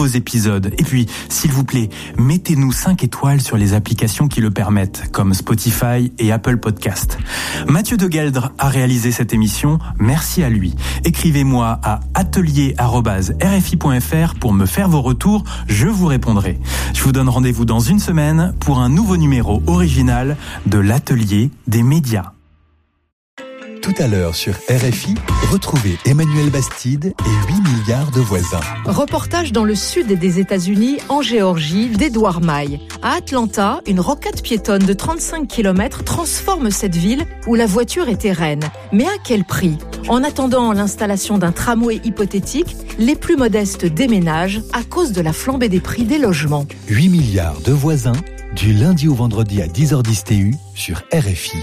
vos épisodes. Et puis, s'il vous plaît, mettez-nous 5 étoiles sur les applications qui le permettent, comme Spotify et Apple Podcast. Mathieu de Gueldre a réalisé cette émission. Merci à lui. Écrivez-moi à atelier@rfi.fr pour me faire vos retours. Je vous répondrai. Je vous donne rendez-vous dans une semaine pour un nouveau numéro original de l'Atelier des médias. Tout à l'heure sur RFI, retrouvez Emmanuel Bastide et 8 milliards de voisins. Reportage dans le sud des États-Unis, en Géorgie, d'Edouard Maille. À Atlanta, une rocade piétonne de 35 km transforme cette ville où la voiture était reine. Mais à quel prix ? En attendant l'installation d'un tramway hypothétique, les plus modestes déménagent à cause de la flambée des prix des logements. 8 milliards de voisins, du lundi au vendredi à 10h10 TU sur RFI.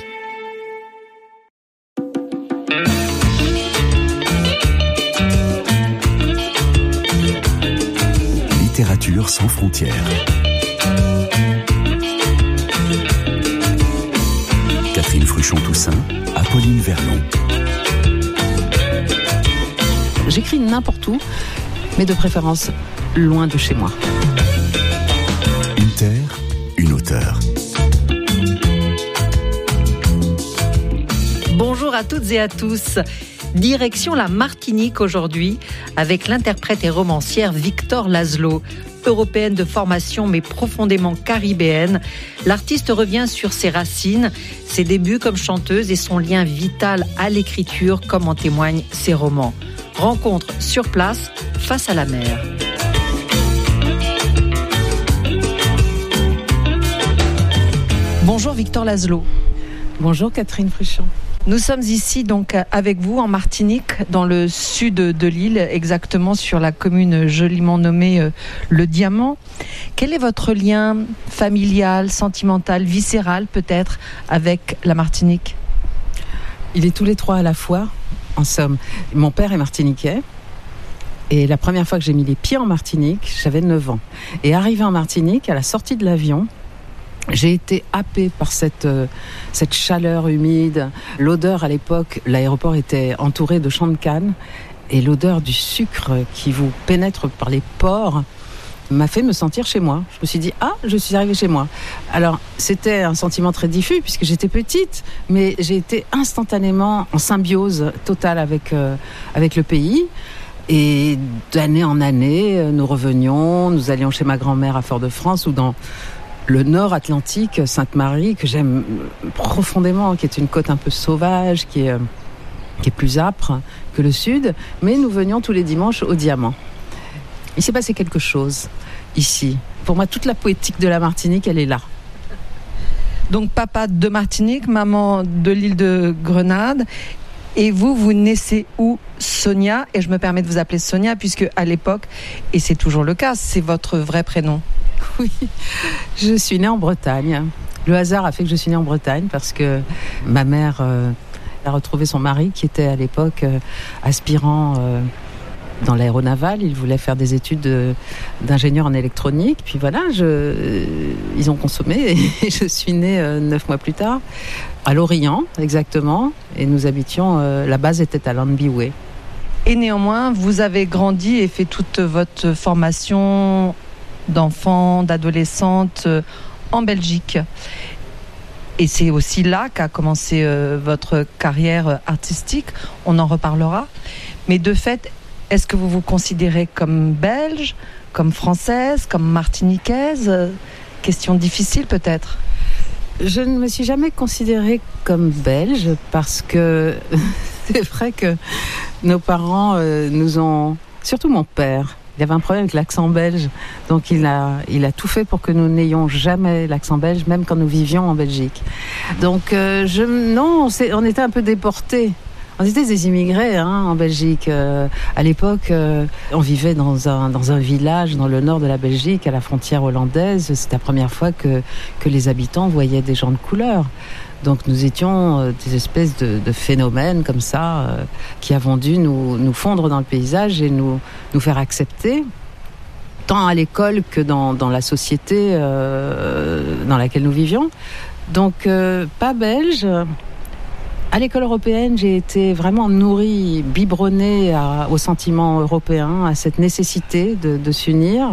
Littérature sans frontières. Catherine Fruchon-Toussaint, Apolline Verlon. J'écris n'importe où, mais de préférence loin de chez moi. Une terre, une auteure. Bonjour à toutes et à tous. Direction la Martinique aujourd'hui avec l'interprète et romancière Victor Laszlo. Européenne de formation mais profondément caribéenne, l'artiste revient sur ses racines, ses débuts comme chanteuse et son lien vital à l'écriture comme en témoignent ses romans. Rencontre sur place face à la mer. Bonjour Victor Laszlo. Bonjour Catherine Fruchon. Nous sommes ici donc avec vous en Martinique, dans le sud de l'île, exactement sur la commune joliment nommée Le Diamant. Quel est votre lien familial, sentimental, viscéral peut-être avec la Martinique ? Il est tous les trois à la fois, en somme. Mon père est martiniquais. Et la première fois que j'ai mis les pieds en Martinique, j'avais 9 ans. Et arrivé en Martinique, à la sortie de l'avion, j'ai été happée par cette chaleur humide. L'odeur à l'époque, l'aéroport était entouré de champs de canne. Et l'odeur du sucre qui vous pénètre par les pores m'a fait me sentir chez moi. Je me suis dit, je suis arrivée chez moi. Alors, c'était un sentiment très diffus puisque j'étais petite, mais j'ai été instantanément en symbiose totale avec le pays. Et d'année en année, nous revenions, nous allions chez ma grand-mère à Fort-de-France ou dans le nord Atlantique, Sainte-Marie, que j'aime profondément, qui est une côte un peu sauvage, qui est plus âpre que le sud. Mais nous venions tous les dimanches au Diamant. Il s'est passé quelque chose ici. Pour moi, toute la poétique de la Martinique, elle est là. Donc papa de Martinique, maman de l'île de Grenade. Et vous naissez où, Sonia ? Et je me permets de vous appeler Sonia, puisque à l'époque, et c'est toujours le cas, c'est votre vrai prénom. Oui, je suis née en Bretagne. Le hasard a fait que je suis née en Bretagne parce que ma mère a retrouvé son mari qui était à l'époque aspirant dans l'aéronaval. Il voulait faire des études d'ingénieur en électronique. Puis voilà, ils ont consommé et je suis née 9 mois plus tard à Lorient exactement. Et nous habitions, la base était à Lambie. Et néanmoins, vous avez grandi et fait toute votre formation d'enfant, d'adolescente en Belgique. Et c'est aussi là qu'a commencé votre carrière artistique. On en reparlera. Mais de fait, est-ce que vous vous considérez comme belge, comme française, comme martiniquaise ? Question difficile peut-être. Je ne me suis jamais considérée comme belge parce que c'est vrai que nos parents nous ont... Surtout mon père. Il avait un problème avec l'accent belge, donc il a tout fait pour que nous n'ayons jamais l'accent belge, même quand nous vivions en Belgique. Donc on était un peu déportés. On était des immigrés en Belgique. À l'époque, on vivait dans un village dans le nord de la Belgique, à la frontière hollandaise. C'était la première fois que les habitants voyaient des gens de couleur. Donc nous étions des espèces de phénomènes comme ça qui avons dû nous fondre dans le paysage et nous faire accepter, tant à l'école que dans la société dans laquelle nous vivions. Donc pas belge. À l'école européenne, j'ai été vraiment nourrie, biberonnée au sentiment européen, à cette nécessité de s'unir.